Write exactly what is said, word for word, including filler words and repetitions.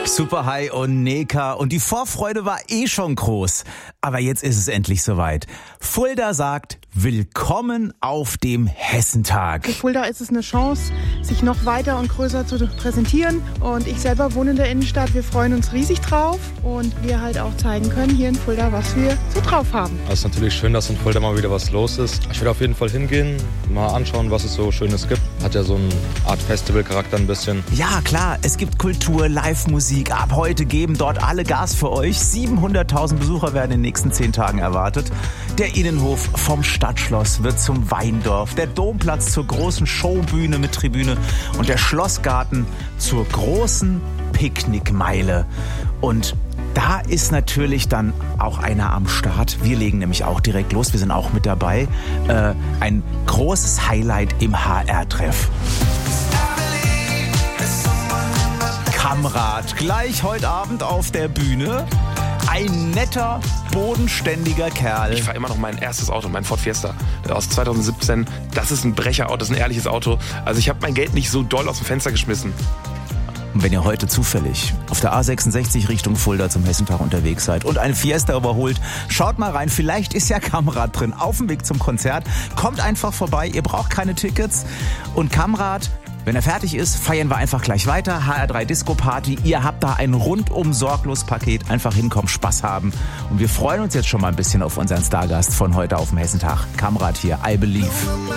Superhigh und Neka und die Vorfreude war eh schon groß. Aber jetzt ist es endlich soweit. Fulda sagt, willkommen auf dem Hessentag. Für Fulda ist es eine Chance, sich noch weiter und größer zu präsentieren. Und ich selber wohne in der Innenstadt. Wir freuen uns riesig drauf und wir halt auch zeigen können hier in Fulda, was wir so drauf haben. Es ist natürlich schön, dass in Fulda mal wieder was los ist. Ich will auf jeden Fall hingehen, mal anschauen, was es so Schönes gibt. Hat ja so eine Art Festivalcharakter ein bisschen. Ja, klar, es gibt Kultur, Live-Musik. Ab heute geben dort alle Gas für euch. siebenhunderttausend Besucher werden in den nächsten zehn Tagen erwartet. Der Innenhof vom Stadtschloss wird zum Weindorf, der Domplatz zur großen Showbühne mit Tribüne und der Schlossgarten zur großen Picknickmeile. Und da ist natürlich dann auch einer am Start. Wir legen nämlich auch direkt los. Wir sind auch mit dabei. Äh, ein großes Highlight im H R-Treff. Kamrat, gleich heute Abend auf der Bühne. Ein netter, bodenständiger Kerl. Ich fahre immer noch mein erstes Auto, mein Ford Fiesta aus zweitausendsiebzehn. Das ist ein Brecherauto, das ist ein ehrliches Auto. Also ich habe mein Geld nicht so doll aus dem Fenster geschmissen. Und wenn ihr heute zufällig auf der A sechsundsechzig Richtung Fulda zum Hessentag unterwegs seid und einen Fiesta überholt, schaut mal rein, vielleicht ist ja Kamrat drin. Auf dem Weg zum Konzert, kommt einfach vorbei, ihr braucht keine Tickets. Und Kamrat, wenn er fertig ist, feiern wir einfach gleich weiter. H R drei Disco Party. Ihr habt da ein rundum sorglos Paket. Einfach hinkommen, Spaß haben. Und wir freuen uns jetzt schon mal ein bisschen auf unseren Stargast von heute auf dem Hessentag. Kamrat hier, I Believe.